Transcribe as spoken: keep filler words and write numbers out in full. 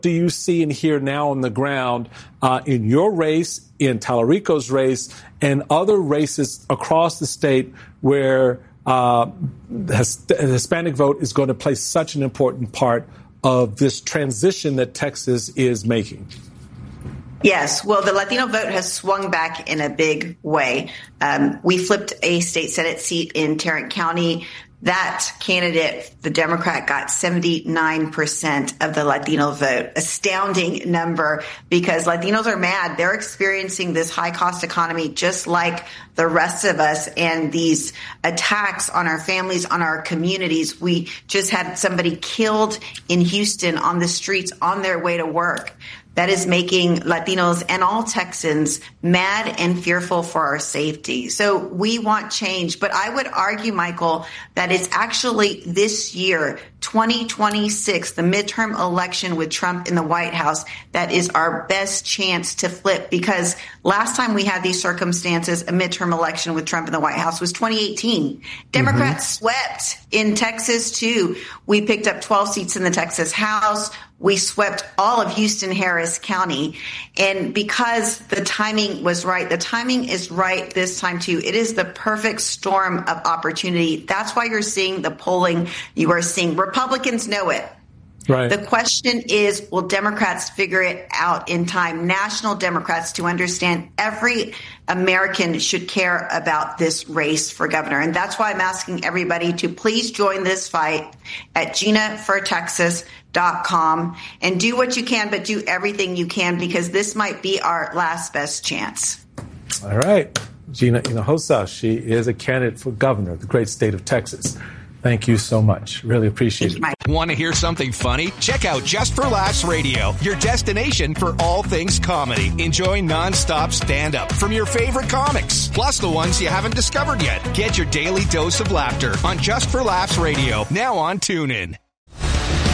do you see and hear now on the ground uh, in your race, in Talarico's race, and other races across the state where uh, the Hispanic vote is going to play such an important part of this transition that Texas is making? Yes. Well, the Latino vote has swung back in a big way. Um, we flipped a state Senate seat in Tarrant County. That candidate, the Democrat, got seventy-nine percent of the Latino vote. Astounding number, because Latinos are mad. They're experiencing this high cost economy just like the rest of us, and these attacks on our families, on our communities. We just had somebody killed in Houston on the streets on their way to work. That is making Latinos and all Texans mad and fearful for our safety. So we want change. But I would argue, Michael, that it's actually this year, twenty twenty-six, the midterm election with Trump in the White House, that is our best chance to flip. Because last time we had these circumstances, a midterm election with Trump in the White House, was twenty eighteen. Democrats mm-hmm. swept in Texas, too. We picked up twelve seats in the Texas House. We swept all of Houston Harris County. And because the timing was right, the timing is right this time, too. It is the perfect storm of opportunity. That's why you're seeing the polling you are seeing. Republicans know it. Right. The question is, will Democrats figure it out in time? National Democrats to understand every American should care about this race for governor. And that's why I'm asking everybody to please join this fight at Gina for Texas dot com and do what you can, but do everything you can, because this might be our last best chance. All right. Gina Hinojosa, she is a candidate for governor of the great state of Texas. Thank you so much. Really appreciate it. Want to hear something funny? Check out Just for Laughs Radio, your destination for all things comedy. Enjoy nonstop stand-up from your favorite comics, plus the ones you haven't discovered yet. Get your daily dose of laughter on Just for Laughs Radio, now on TuneIn.